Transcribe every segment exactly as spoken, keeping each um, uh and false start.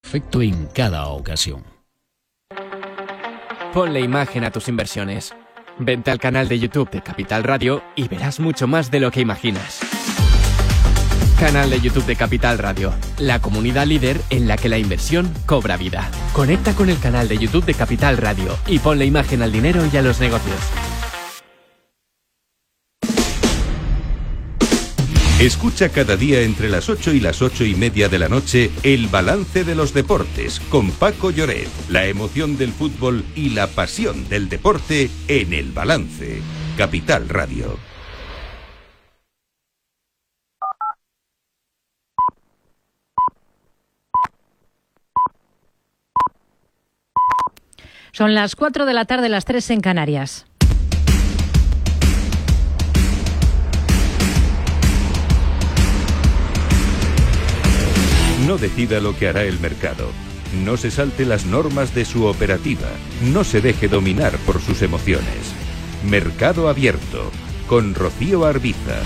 Perfecto en cada ocasión. Ponle imagen a tus inversiones. Vente al canal de YouTube de Capital Radio y verás mucho más de lo que imaginas. Canal de YouTube de Capital Radio, la comunidad líder en la que la inversión cobra vida. Conecta con el canal de YouTube de Capital Radio y ponle imagen al dinero y a los negocios. Escucha cada día entre las ocho y las ocho y media de la noche El Balance de los Deportes con Paco Lloret. La emoción del fútbol y la pasión del deporte en El Balance. Capital Radio. Son las cuatro de la tarde, las tres en Canarias. No decida lo que hará el mercado. No se salte las normas de su operativa. No se deje dominar por sus emociones. Mercado Abierto con Rocío Arbiza.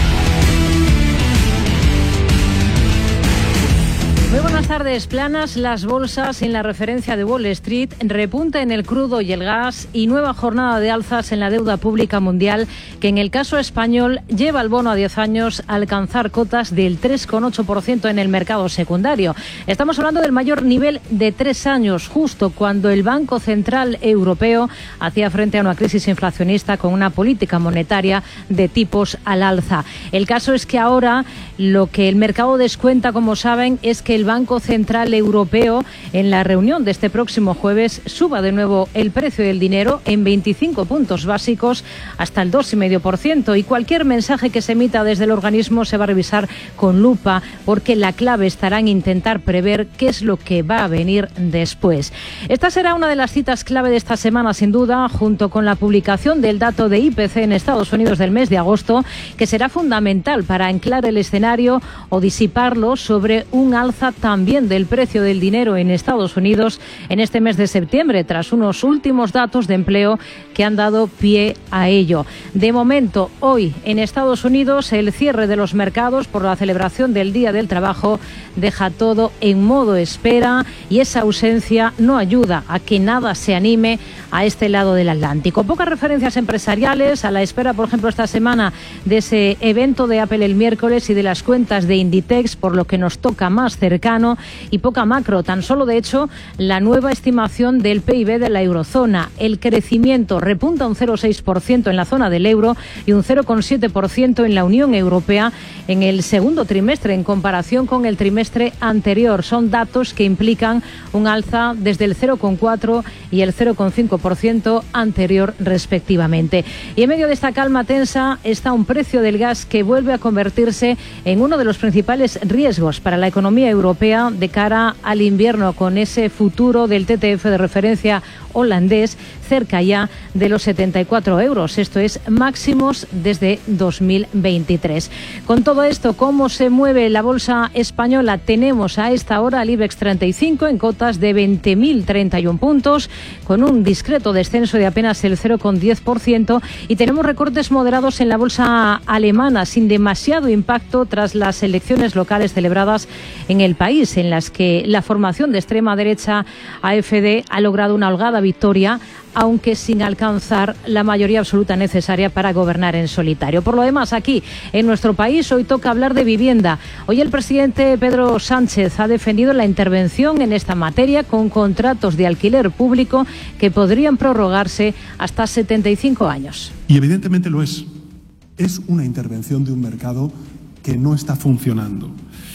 Muy buenas tardes. Planas las bolsas en la referencia de Wall Street, repunte en el crudo y el gas y nueva jornada de alzas en la deuda pública mundial, que en el caso español lleva el bono a diez años a alcanzar cotas del tres coma ocho por ciento en el mercado secundario. Estamos hablando del mayor nivel de tres años, justo cuando el Banco Central Europeo hacía frente a una crisis inflacionista con una política monetaria de tipos al alza. El caso es que ahora lo que el mercado descuenta, como saben, es que el Banco Central Europeo en la reunión de este próximo jueves suba de nuevo el precio del dinero en veinticinco puntos básicos hasta el dos coma cinco por ciento, y cualquier mensaje que se emita desde el organismo se va a revisar con lupa, porque la clave estará en intentar prever qué es lo que va a venir después. Esta será una de las citas clave de esta semana, sin duda, junto con la publicación del dato de I P C en Estados Unidos del mes de agosto, que será fundamental para anclar el escenario o disiparlo sobre un alza también del precio del dinero en Estados Unidos en este mes de septiembre, tras unos últimos datos de empleo que han dado pie a ello. De momento, hoy en Estados Unidos, el cierre de los mercados por la celebración del Día del Trabajo deja todo en modo espera, y esa ausencia no ayuda a que nada se anime a este lado del Atlántico. Pocas referencias empresariales, a la espera, por ejemplo, esta semana de ese evento de Apple el miércoles y de las cuentas de Inditex, por lo que nos toca más cercano, y poca macro. Tan solo, de hecho, la nueva estimación del P I B de la eurozona. El crecimiento repunta un cero coma seis por ciento en la zona del euro y un cero coma siete por ciento en la Unión Europea en el segundo trimestre en comparación con el trimestre anterior. Son datos que implican un alza desde el cero coma cuatro y el cero coma cinco por ciento anterior respectivamente. Y en medio de esta calma tensa está un precio del gas que vuelve a convertirse en uno de los principales riesgos para la economía europea de cara al invierno, con ese futuro del T T F de referencia holandés cerca ya de los setenta y cuatro euros. Esto es máximos desde dos mil veintitrés. Con todo esto, ¿cómo se mueve la bolsa española? Tenemos a esta hora al IBEX treinta y cinco en cotas de veinte mil treinta y uno puntos, con un discreto descenso de apenas el cero coma diez por ciento, y tenemos recortes moderados en la bolsa alemana, sin demasiado impacto tras las elecciones locales celebradas en el país, en las que la formación de extrema derecha A F D ha logrado una holgada victoria, aunque sin alcanzar la mayoría absoluta necesaria para gobernar en solitario. Por lo demás, aquí en nuestro país hoy toca hablar de vivienda. Hoy el presidente Pedro Sánchez ha defendido la intervención en esta materia con contratos de alquiler público que podrían prorrogarse hasta setenta y cinco años. Y evidentemente lo es. Es una intervención de un mercado que no está funcionando.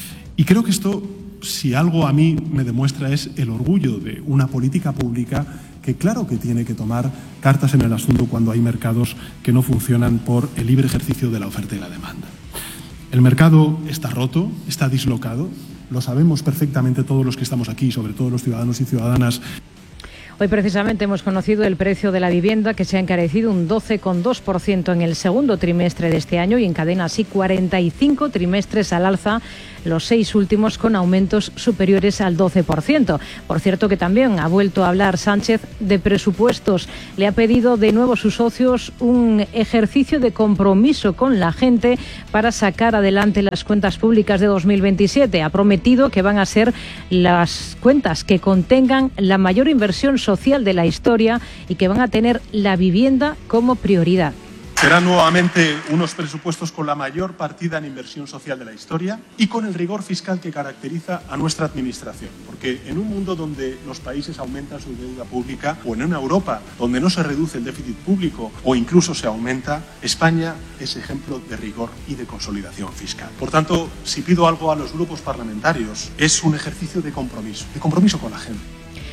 Y creo que esto, si algo a mí me demuestra, es el orgullo de una política pública que claro que tiene que tomar cartas en el asunto cuando hay mercados que no funcionan por el libre ejercicio de la oferta y la demanda. El mercado está roto, está dislocado, lo sabemos perfectamente todos los que estamos aquí, sobre todo los ciudadanos y ciudadanas. Hoy precisamente hemos conocido el precio de la vivienda, que se ha encarecido un doce coma dos por ciento en el segundo trimestre de este año y encadena así cuarenta y cinco trimestres al alza, los seis últimos con aumentos superiores al doce por ciento. Por cierto que también ha vuelto a hablar Sánchez de presupuestos. Le ha pedido de nuevo a sus socios un ejercicio de compromiso con la gente para sacar adelante las cuentas públicas de dos mil veintisiete. Ha prometido que van a ser las cuentas que contengan la mayor inversión social de la historia y que van a tener la vivienda como prioridad. Serán nuevamente unos presupuestos con la mayor partida en inversión social de la historia y con el rigor fiscal que caracteriza a nuestra administración. Porque en un mundo donde los países aumentan su deuda pública, o en una Europa donde no se reduce el déficit público o incluso se aumenta, España es ejemplo de rigor y de consolidación fiscal. Por tanto, si pido algo a los grupos parlamentarios, es un ejercicio de compromiso, de compromiso con la gente.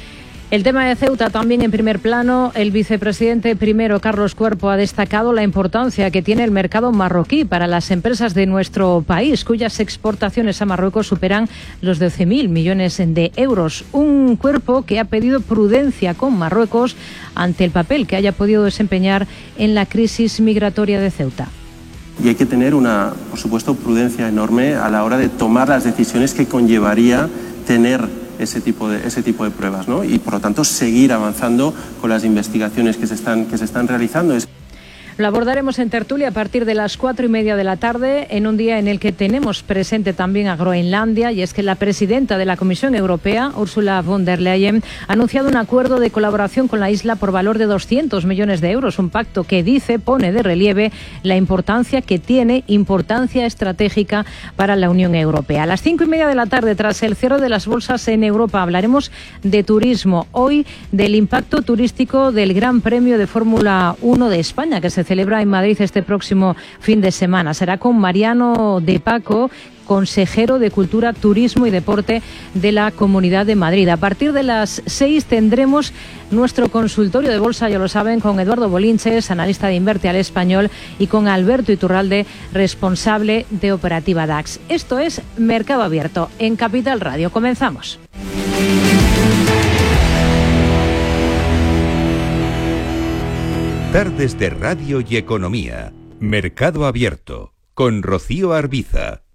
El tema de Ceuta también en primer plano. El vicepresidente primero, Carlos Cuerpo, ha destacado la importancia que tiene el mercado marroquí para las empresas de nuestro país, cuyas exportaciones a Marruecos superan los doce mil millones de euros. Un Cuerpo que ha pedido prudencia con Marruecos ante el papel que haya podido desempeñar en la crisis migratoria de Ceuta. Y hay que tener una, por supuesto, prudencia enorme a la hora de tomar las decisiones que conllevaría tener ese tipo de ese tipo de pruebas, ¿no? Y por lo tanto seguir avanzando con las investigaciones que se están que se están realizando. Es Lo abordaremos en tertulia a partir de las cuatro y media de la tarde, en un día en el que tenemos presente también a Groenlandia, y es que la presidenta de la Comisión Europea, Ursula von der Leyen, ha anunciado un acuerdo de colaboración con la isla por valor de doscientos millones de euros, un pacto que dice pone de relieve la importancia que tiene, importancia estratégica para la Unión Europea. A las cinco y media de la tarde, tras el cierre de las bolsas en Europa, hablaremos de turismo, hoy del impacto turístico del Gran Premio de Fórmula uno de España, que se celebra en Madrid este próximo fin de semana. Será con Mariano de Paco, consejero de Cultura, Turismo y Deporte de la Comunidad de Madrid. A partir de las seis tendremos nuestro consultorio de bolsa, ya lo saben, con Eduardo Bolinches, analista de Inverte al Español, y con Alberto Iturralde, responsable de Operativa DAX. Esto es Mercado Abierto en Capital Radio. Comenzamos. Tardes de Radio y Economía. Mercado Abierto con Rocío Arbiza.